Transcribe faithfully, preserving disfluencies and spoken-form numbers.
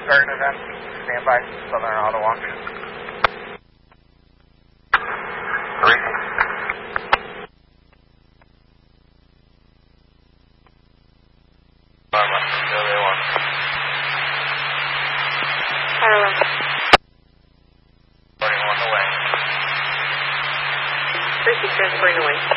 Garden event, stand by Southern Auto Auction. Three. Harlan. Running on the way. Tracy transferring away.